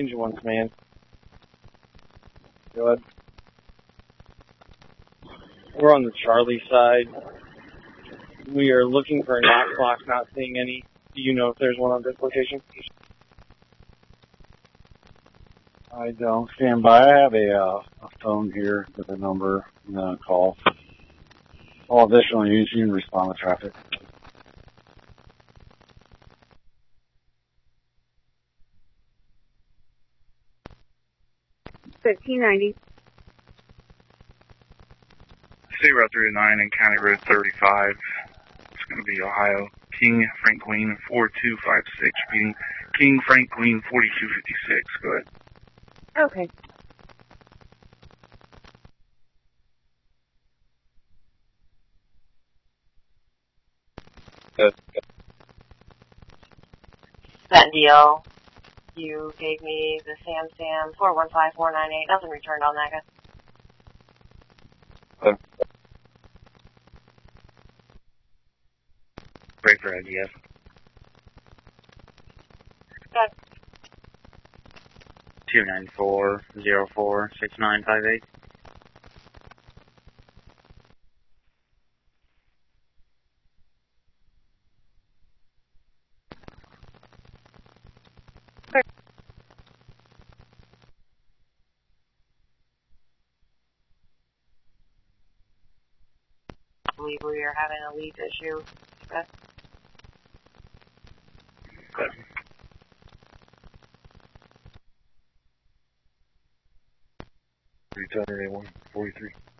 Range 1 command. Go ahead. We're on the Charlie side. We are looking for a knock clock, not seeing any. Do you know if there's one on this location? I don't. Stand by. I have a phone here with a number and then a call. All additional units, you can respond to traffic. $15.90. State Route 39 and County Road 35. It's going to be Ohio. King Frank Queen 4256. King Frank Queen 4256. Go ahead. Okay. That deal. You gave me the Sam 415498. Nothing returned on that, guys. Break for IDF. Good. 294046958. I believe we are having a lead issue. Good. Good. 381 43.